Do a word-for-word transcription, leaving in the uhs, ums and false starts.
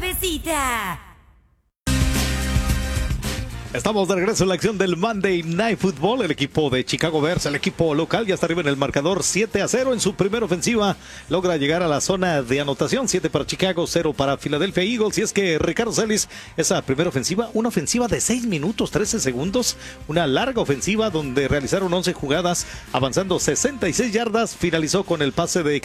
suavecita. Estamos de regreso en la acción del Monday Night Football. El equipo de Chicago Bears, el equipo local, ya está arriba en el marcador siete a cero. En su primera ofensiva logra llegar a la zona de anotación. siete para Chicago, cero para Philadelphia Eagles. Y es que Ricardo Celis, esa primera ofensiva, una ofensiva de seis minutos trece segundos, una larga ofensiva donde realizaron once jugadas, avanzando sesenta y seis yardas, finalizó con el pase de